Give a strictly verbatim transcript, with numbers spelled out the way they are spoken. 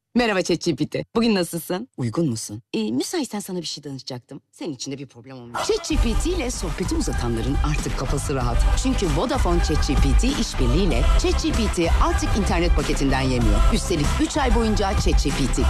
Merhaba ChatGPT. Bugün nasılsın? Uygun musun? Ee, müsaitsen sana bir şey danışacaktım. Senin için de bir problem olmuş. ChatGPT ile sohbeti uzatanların artık kafası rahat. Çünkü Vodafone ChatGPT işbirliğiyle ChatGPT artık internet paketinden yemiyor. Üstelik üç ay boyunca ChatGPT